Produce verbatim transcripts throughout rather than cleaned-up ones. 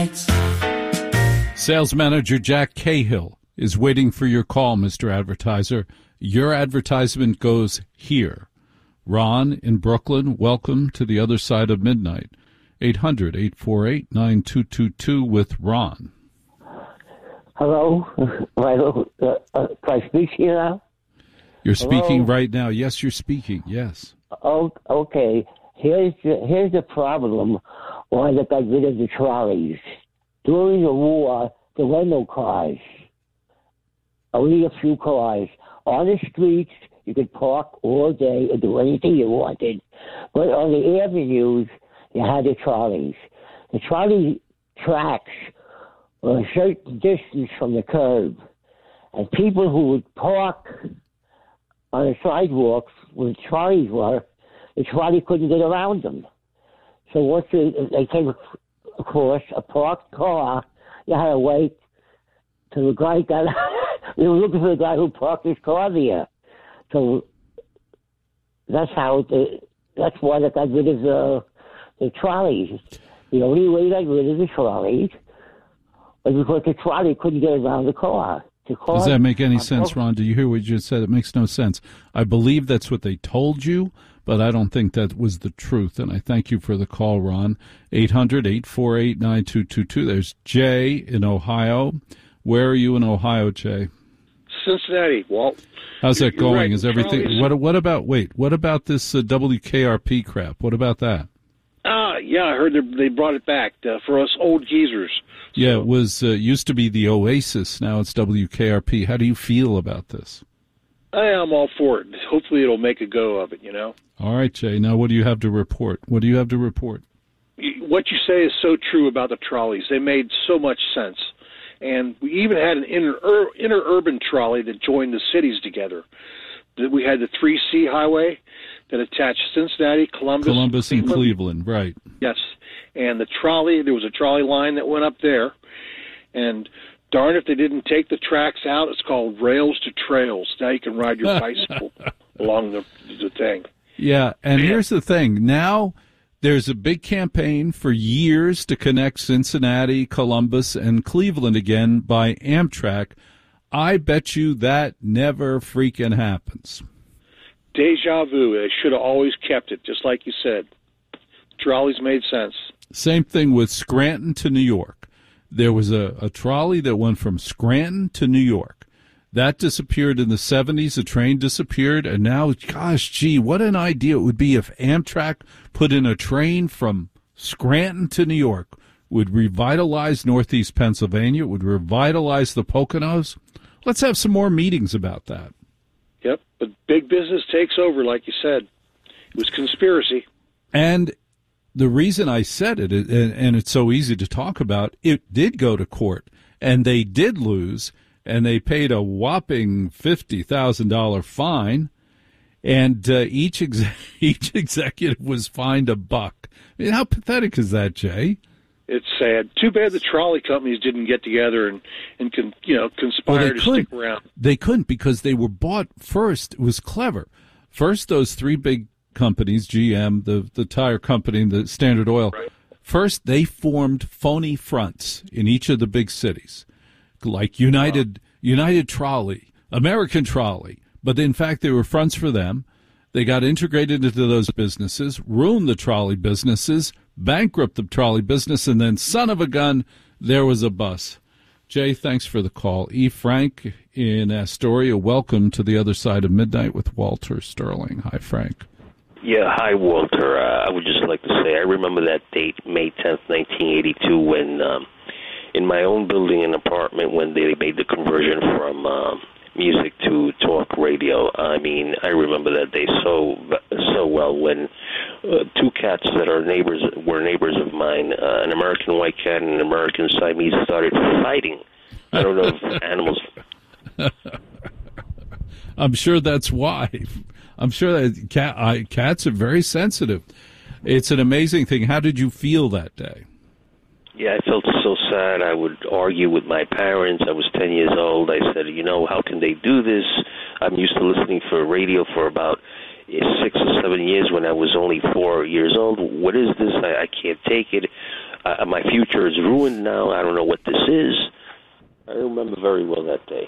Midnight. Sales Manager Jack Cahill is waiting for your call, Mister Advertiser. Your advertisement goes here. Ron in Brooklyn, welcome to the other side of midnight. eight hundred, eight four eight, nine two two two with Ron. Hello? Hello? Uh, uh, can I speak here now? You're Hello? speaking right now. Yes, you're speaking. Yes. Oh, okay. Here's the, here's the problem why they got rid of the trolleys. During the war, there were no cars. Only a few cars. On the streets, you could park all day and do anything you wanted. But on the avenues, you had the trolleys. The trolley tracks were a certain distance from the curb. And people who would park on the sidewalks where the trolleys were, the trolley couldn't get around them. So once they, they came across a parked car, you had to wait till the guy got out. We were looking for the guy who parked his car there. So that's how, the, that's why they got rid of the, the trolleys. The only way they got rid of the trolleys was because the trolley couldn't get around the car. The car Does that make any sense, Ron? Do you hear what you just said? It makes no sense. I believe that's what they told you, but I don't think that was the truth. And I thank you for the call, Ron. eight hundred, eight four eight, nine two two two. There's Jay in Ohio. Where are you in Ohio, Jay? Cincinnati, Walt. How's that You're going? right. Is everything? Charlie's- What? What about? Wait. What about this uh, W K R P crap? What about that? Ah, yeah, I heard they they brought it back uh, for us old geezers. Yeah, it was uh, used to be the Oasis. Now it's W K R P. How do you feel about this? I am all for it. Hopefully, it'll make a go of it. You know. All right, Jay. Now, what do you have to report? What do you have to report? What you say is so true about the trolleys. They made so much sense. And we even had an inner, ur, interurban trolley that joined the cities together. We had the three C highway that attached Cincinnati, Columbus, Columbus and Cleveland. Cleveland, right. Yes. And the trolley, there was a trolley line that went up there. And darn if they didn't take the tracks out. It's called Rails to Trails. Now you can ride your bicycle along the, the thing. Yeah, and here's the thing. Now there's a big campaign for years to connect Cincinnati, Columbus, and Cleveland again by Amtrak. I bet you that never freaking happens. Deja vu. They should have always kept it, just like you said. Trolleys made sense. Same thing with Scranton to New York. There was a, a trolley that went from Scranton to New York. That disappeared in the seventies. The train disappeared, and now, gosh, gee, what an idea it would be if Amtrak put in a train from Scranton to New York. Would revitalize Northeast Pennsylvania, would revitalize the Poconos. Let's have some more meetings about that. Yep, but big business takes over, like you said. It was conspiracy. And the reason I said it, and, and it's so easy to talk about, it did go to court, and they did lose, and they paid a whopping fifty thousand dollars fine, and uh, each ex- each executive was fined a buck. I mean, how pathetic is that, Jay? It's sad. Too bad the trolley companies didn't get together and, and con, you know, conspire well, to couldn't. stick around. They couldn't because they were bought first. It was clever. First, those three big companies, G M, the, the tire company, and the Standard Oil, Right. first they formed phony fronts in each of the big cities, like United oh. United Trolley, American Trolley. But in fact, they were fronts for them. They got integrated into those businesses, ruined the trolley businesses, bankrupt the trolley business, and then, son of a gun, there was a bus. Jay, thanks for the call. E. Frank in Astoria, welcome to the other side of midnight with Walter Sterling. Hi, Frank. Yeah, hi, Walter. Uh, I would just like to say I remember that date, May tenth, nineteen eighty-two, when um, in my own building and apartment, when they made the conversion from um, music to talk radio. I mean, I remember that day so so well when uh, two cats that are neighbors were neighbors of mine, uh, an American white cat and an American Siamese, started fighting. I don't know if animals. I'm sure that's why. I'm sure that cat, I, cats are very sensitive. It's an amazing thing. How did you feel that day? Yeah, I felt so sad. I would argue with my parents. I was ten years old. I said, you know, how can they do this? I'm used to listening for radio for about six or seven years when I was only four years old. What is this? I, I can't take it. uh, my future is ruined now. I don't know what this is. I remember very well that day.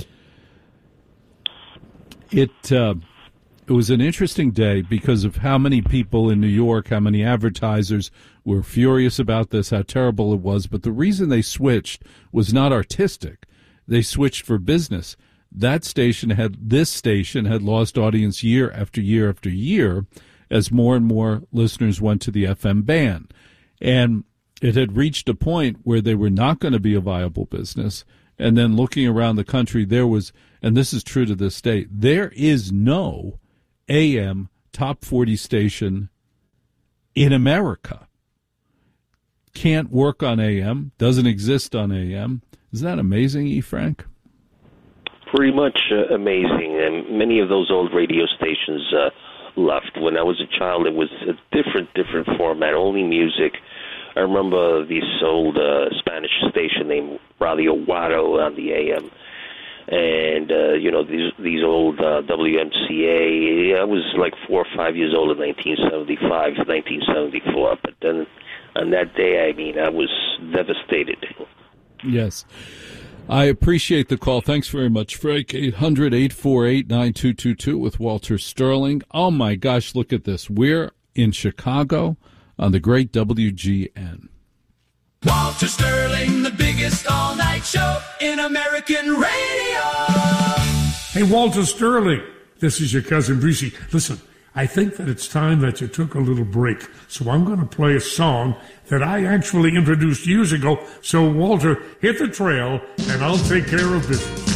It uh, it was an interesting day because of how many people in New York, how many advertisers were furious about this, how terrible it was. But the reason they switched was not artistic. They switched for business. That station had, this station had lost audience year after year after year as more and more listeners went to the F M band. And it had reached a point where they were not going to be a viable business. And then looking around the country, there was, and this is true to this day, there is no A M top forty station in America. Can't work on A M, doesn't exist on A M. Isn't that amazing, E. Frank? Pretty much uh, amazing. And many of those old radio stations uh, left. When I was a child, it was a different, different format, only music. I remember this old uh, Spanish station named Radio Guado on the A M. And, uh, you know, these these old uh, W M C A, I was like four or five years old in nineteen seventy-five, nineteen seventy-four. But then on that day, I mean, I was devastated. Yes. I appreciate the call. Thanks very much, Frank. eight hundred, eight four eight, nine two two two with Walter Sterling. Oh, my gosh, look at this. We're in Chicago on the great W G N. Walter Sterling, the biggest all-night show in American radio. Hey, Walter Sterling, this is your cousin Brucey. Listen, I think that it's time that you took a little break. So I'm going to play a song that I actually introduced years ago. So, Walter, hit the trail, and I'll take care of business.